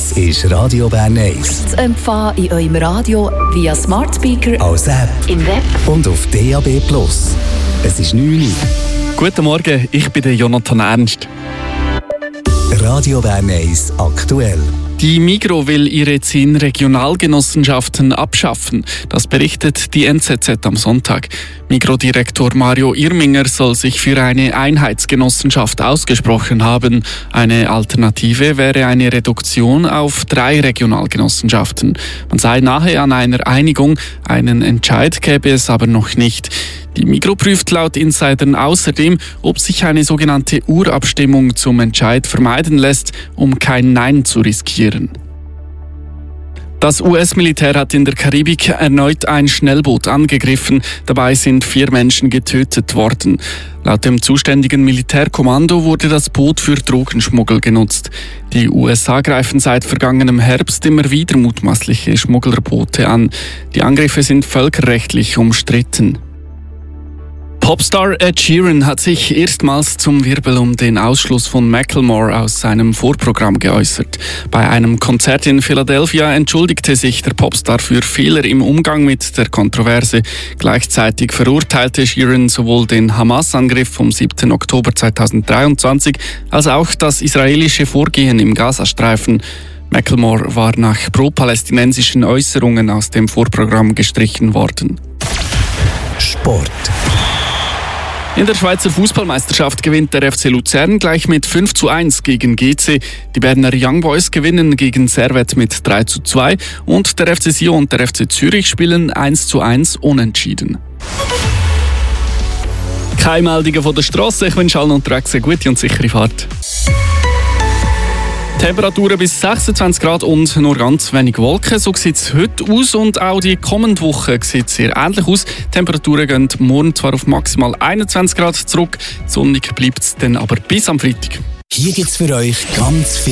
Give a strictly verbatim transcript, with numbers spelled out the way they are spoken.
Das ist Radio Bern eins. Zu empfangen in eurem Radio via Smart Speaker, als App im Web und auf D A B plus. Es ist neun Uhr. Guten Morgen, ich bin der Jonathan Ernst. Radio Bern eins aktuell. Die Migros will ihre zehn Regionalgenossenschaften abschaffen. Das berichtet die N Z Z am Sonntag. Migros-Direktor Mario Irminger soll sich für eine Einheitsgenossenschaft ausgesprochen haben. Eine Alternative wäre eine Reduktion auf drei Regionalgenossenschaften. Man sei nahe an einer Einigung, einen Entscheid gäbe es aber noch nicht. Die Migros prüft laut Insidern außerdem, ob sich eine sogenannte Urabstimmung zum Entscheid vermeiden lässt, um kein Nein zu riskieren. Das U S-Militär hat in der Karibik erneut ein Schnellboot angegriffen. Dabei sind vier Menschen getötet worden. Laut dem zuständigen Militärkommando wurde das Boot für Drogenschmuggel genutzt. Die U S A greifen seit vergangenem Herbst immer wieder mutmaßliche Schmugglerboote an. Die Angriffe sind völkerrechtlich umstritten. Popstar Ed Sheeran hat sich erstmals zum Wirbel um den Ausschluss von Macklemore aus seinem Vorprogramm geäußert. Bei einem Konzert in Philadelphia entschuldigte sich der Popstar für Fehler im Umgang mit der Kontroverse. Gleichzeitig verurteilte Sheeran sowohl den Hamas-Angriff vom siebten Oktober zweitausenddreiundzwanzig als auch das israelische Vorgehen im Gazastreifen. Macklemore war nach pro-palästinensischen Äußerungen aus dem Vorprogramm gestrichen worden. Sport. In der Schweizer Fußballmeisterschaft gewinnt der F C Luzern gleich mit fünf zu eins gegen G C. Die Berner Young Boys gewinnen gegen Servette mit drei zu zwei und der F C Sion und der F C Zürich spielen eins zu eins unentschieden. Keine Meldungen von der Strasse. Ich wünsche allen unterwegs eine gute und sichere Fahrt. Temperaturen bis sechsundzwanzig Grad und nur ganz wenig Wolken. So sieht es heute aus und auch die kommende Woche sieht sehr ähnlich aus. Die Temperaturen gehen morgen zwar auf maximal einundzwanzig Grad zurück, sonnig bleibt es dann aber bis am Freitag. Hier gibt's für euch ganz viel